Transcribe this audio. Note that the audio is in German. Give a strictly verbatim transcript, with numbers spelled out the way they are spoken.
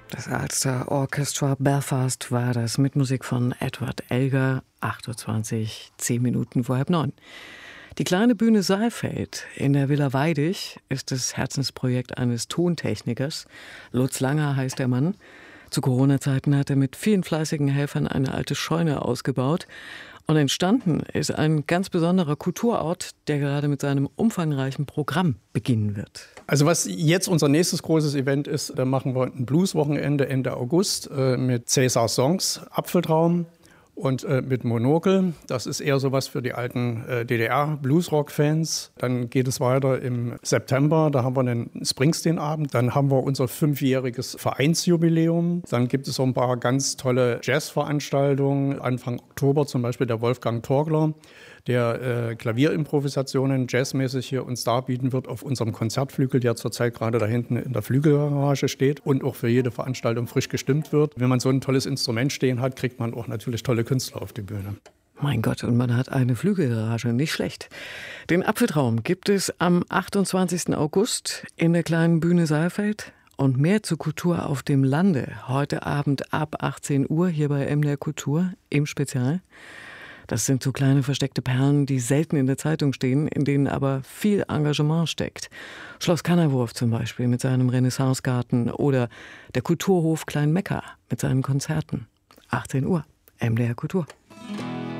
Das Ulster Orchestra Belfast war das mit Musik von Edward Elgar, acht Uhr zwanzig, zehn Minuten vor halb neun. Die kleine Bühne Saalfeld in der Villa Weidig ist das Herzensprojekt eines Tontechnikers. Lutz Langer heißt der Mann. Zu Corona-Zeiten hat er mit vielen fleißigen Helfern eine alte Scheune ausgebaut. Und entstanden ist ein ganz besonderer Kulturort, der gerade mit seinem umfangreichen Programm beginnen wird. Also was jetzt unser nächstes großes Event ist, da machen wir ein Blueswochenende Ende August äh, mit Cäsar Songs, Apfeltraum und äh, mit Monokel. Das ist eher sowas für die alten äh, D D R-Bluesrock-Fans. Dann geht es weiter im September, da haben wir einen Springsteen-Abend. Dann haben wir unser fünfjähriges Vereinsjubiläum. Dann gibt es so ein paar ganz tolle Jazzveranstaltungen. Anfang Oktober zum Beispiel der Wolfgang Torgler, der äh, Klavierimprovisationen jazzmäßig hier uns darbieten wird auf unserem Konzertflügel, der zurzeit gerade da hinten in der Flügelgarage steht und auch für jede Veranstaltung frisch gestimmt wird. Wenn man so ein tolles Instrument stehen hat, kriegt man auch natürlich tolle Künstler auf die Bühne. Mein Gott, und man hat eine Flügelgarage, nicht schlecht. Den Apfeltraum gibt es am achtundzwanzigsten August in der kleinen Bühne Saalfeld. Und mehr zur Kultur auf dem Lande heute Abend ab achtzehn Uhr hier bei M D R Kultur im Spezial. Das sind so kleine versteckte Perlen, die selten in der Zeitung stehen, in denen aber viel Engagement steckt. Schloss Kannerwurf zum Beispiel mit seinem Renaissancegarten oder der Kulturhof Kleinmekka mit seinen Konzerten. achtzehn Uhr, M D R Kultur.